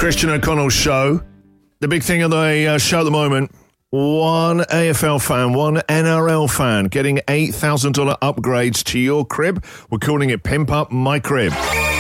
Christian O'Connell's show. The big thing of the show at the moment, one AFL fan, one NRL fan getting $8,000 upgrades to your crib. We're calling it Pimp Up My Crib.